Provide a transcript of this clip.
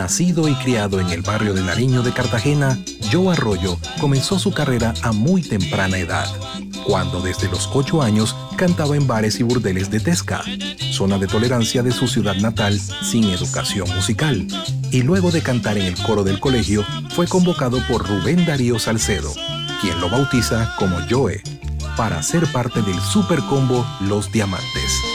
Nacido y criado en el barrio de Nariño de Cartagena, Joe Arroyo comenzó su carrera a muy temprana edad, cuando desde los 8 años cantaba en bares y burdeles de Tesca, zona de tolerancia de su ciudad natal sin educación musical, y luego de cantar en el coro del colegio fue convocado por Rubén Darío Salcedo, quien lo bautiza como Joe, para ser parte del supercombo Los Diamantes.